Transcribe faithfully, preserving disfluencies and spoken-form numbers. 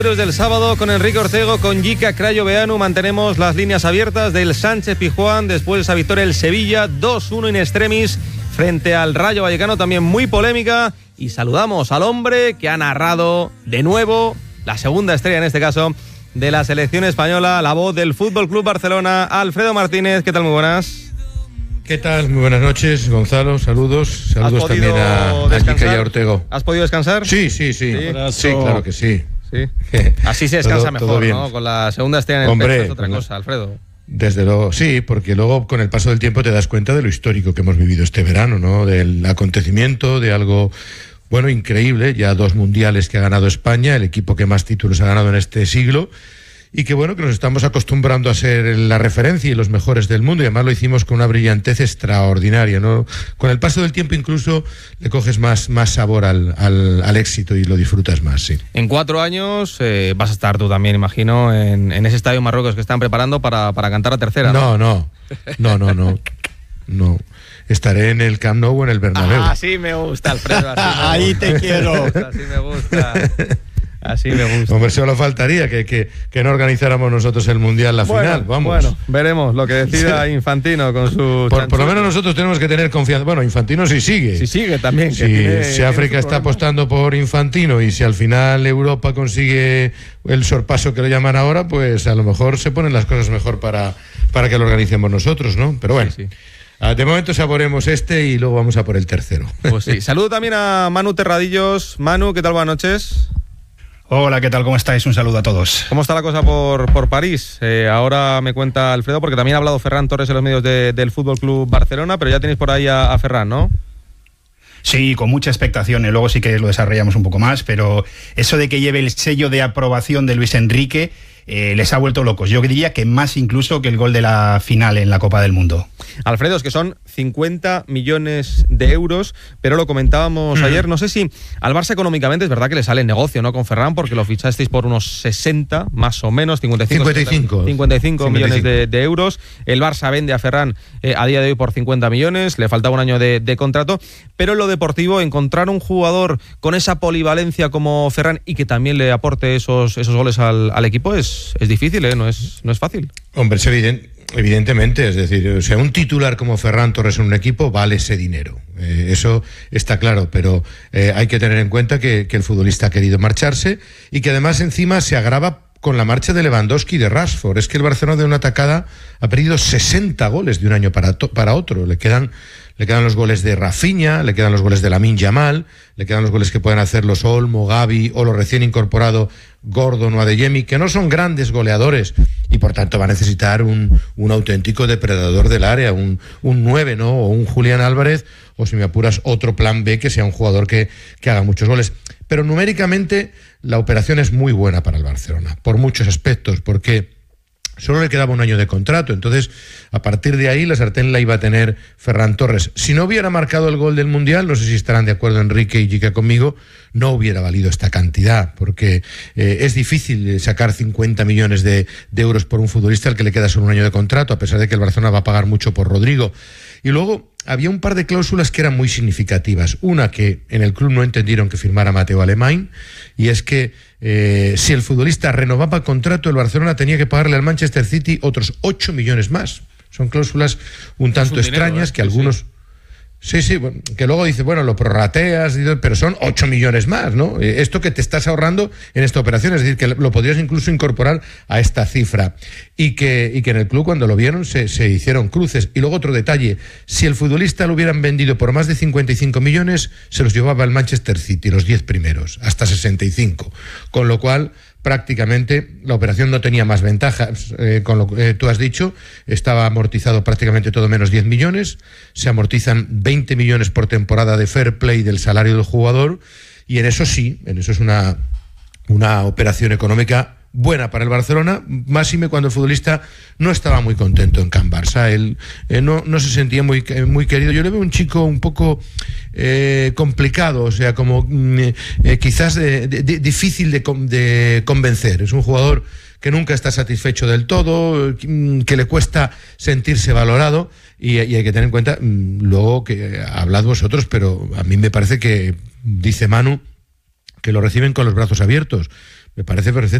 Del sábado con Enrique Ortego, con Jica Crayoveanu mantenemos las líneas abiertas del Sánchez Pizjuán después de esa victoria el Sevilla dos uno in extremis frente al Rayo Vallecano, también muy polémica, y saludamos al hombre que ha narrado de nuevo la segunda estrella en este caso de la selección española, la voz del Fútbol Club Barcelona, Alfredo Martínez. ¿Qué tal? Muy buenas. ¿Qué tal? Muy buenas noches, Gonzalo. Saludos. Saludos también a, a Jica y a Ortego. ¿Has podido descansar? Sí, sí, sí. Sí, sí, claro que sí. Sí. Así se descansa todo, mejor, todo ¿no? Con la segunda estrella en el Hombre, pecho es otra cosa, Alfredo. Desde luego, sí, porque luego con el paso del tiempo te das cuenta de lo histórico que hemos vivido este verano, ¿no? Del acontecimiento, de algo, bueno, increíble. Ya dos mundiales que ha ganado España, el equipo que más títulos ha ganado en este siglo. Y que bueno, que nos estamos acostumbrando a ser la referencia y los mejores del mundo, y además lo hicimos con una brillantez extraordinaria, ¿no? Con el paso del tiempo incluso le coges más, más sabor al, al, al éxito y lo disfrutas más, sí. En cuatro años eh, vas a estar tú también, imagino, en, en ese estadio Marruecos que están preparando para, para cantar a tercera, ¿no? No, no, no, no, no, no. Estaré en el Camp Nou o en el Bernabéu. Ah, así me gusta, Alfredo. Así me Ahí gusta. te quiero. Así me gusta. Así me gusta. Hombre, solo faltaría que, que, que no organizáramos nosotros el Mundial, la bueno, final, vamos. Bueno, veremos lo que decida Infantino con su... Por, por lo menos nosotros tenemos que tener confianza. Bueno, Infantino sí sigue. Sí sigue también. Si, que tiene, si África está apostando por Infantino y si al final Europa consigue el sorpaso que lo llaman ahora, pues a lo mejor se ponen las cosas mejor para, para que lo organicemos nosotros, ¿no? Pero bueno. Sí, sí. De momento saboremos este y luego vamos a por el tercero. Pues sí. Saludo también a Manu Terradillos. Manu, ¿qué tal? Buenas noches. Hola, ¿qué tal? ¿Cómo estáis? Un saludo a todos. ¿Cómo está la cosa por, por París? Eh, ahora me cuenta Alfredo, porque también ha hablado Ferran Torres en los medios de, del Fútbol Club Barcelona, pero ya tenéis por ahí a, a Ferran, ¿no? Sí, con mucha expectación, y luego sí que lo desarrollamos un poco más, pero eso de que lleve el sello de aprobación de Luis Enrique eh, les ha vuelto locos. Yo diría que más incluso que el gol de la final en la Copa del Mundo. Alfredo, es que son cincuenta millones de euros, pero lo comentábamos mm. ayer, no sé si al Barça económicamente es verdad que le sale negocio, ¿no? Con Ferran, porque lo fichasteis por unos sesenta, más o menos, cincuenta y cinco, cincuenta y cinco, cincuenta y cinco millones de, de euros. El Barça vende a Ferran eh, a día de hoy por cincuenta millones, le faltaba un año de, de contrato, pero en lo deportivo, encontrar un jugador con esa polivalencia como Ferran y que también le aporte esos, esos goles al, al equipo es, es difícil, ¿eh? No es, no es fácil. Hombre, es evidente. Evidentemente, es decir, o sea, un titular como Ferran Torres en un equipo vale ese dinero, eh, eso está claro, pero eh, hay que tener en cuenta que, que el futbolista ha querido marcharse y que además encima se agrava con la marcha de Lewandowski y de Rashford. Es que el Barcelona de una tacada ha perdido sesenta goles de un año para, to- para otro. Le quedan, le quedan los goles de Rafinha, le quedan los goles de Lamine Yamal, le quedan los goles que pueden hacer los Olmo, Gavi o los recién incorporados Gordon o Adeyemi, que no son grandes goleadores y por tanto va a necesitar un, un auténtico depredador del área, un, un nueve, ¿no? O un Julián Álvarez, o si me apuras, otro plan B que sea un jugador que, que haga muchos goles. Pero numéricamente la operación es muy buena para el Barcelona, por muchos aspectos, porque solo le quedaba un año de contrato, entonces a partir de ahí la sartén la iba a tener Ferran Torres. Si no hubiera marcado el gol del Mundial, no sé si estarán de acuerdo Enrique y Jica conmigo, no hubiera valido esta cantidad, porque eh, es difícil sacar cincuenta millones de, de euros por un futbolista al que le queda solo un año de contrato, a pesar de que el Barcelona va a pagar mucho por Rodrigo. Y luego había un par de cláusulas que eran muy significativas. Una que en el club no entendieron que firmara Mateo Alemán, y es que eh, si el futbolista renovaba el contrato, el Barcelona tenía que pagarle al Manchester City otros ocho millones más. Son cláusulas un tanto un extrañas dinero, ¿eh? que sí, algunos... Sí. Sí, sí, bueno, que luego dice, bueno, lo prorrateas, pero son ocho millones más, ¿no? Esto que te estás ahorrando en esta operación, es decir, que lo podrías incluso incorporar a esta cifra. Y que, y que en el club cuando lo vieron se, se hicieron cruces. Y luego otro detalle, si el futbolista lo hubieran vendido por más de cincuenta y cinco millones, se los llevaba el Manchester City, los diez primeros, hasta sesenta y cinco. Con lo cual, prácticamente la operación no tenía más ventajas, eh, con lo que eh, tú has dicho, estaba amortizado prácticamente todo menos diez millones, se amortizan veinte millones por temporada de fair play del salario del jugador, y en eso sí, en eso es una, una operación económica buena para el Barcelona, máxime cuando el futbolista no estaba muy contento en Can Barça, él eh, no, no se sentía muy, muy querido. Yo le veo un chico un poco eh, complicado, o sea, como eh, quizás de, de, de, difícil de, de convencer. Es un jugador que nunca está satisfecho del todo, que le cuesta sentirse valorado, y, y hay que tener en cuenta, luego que hablad vosotros, pero a mí me parece que, dice Manu, que lo reciben con los brazos abiertos, Me parece perfecto.